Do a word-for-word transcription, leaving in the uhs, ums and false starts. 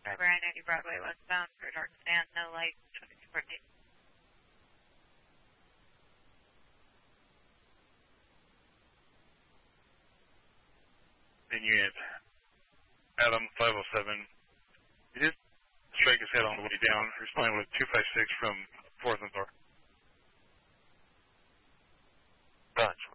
Driver I ninety Broadway westbound for dark stand, no light, twenty-two fourteen. In unit, Adam five oh seven. He did strike his head on the way down, responding with two five six from fourth and Thor. Roger.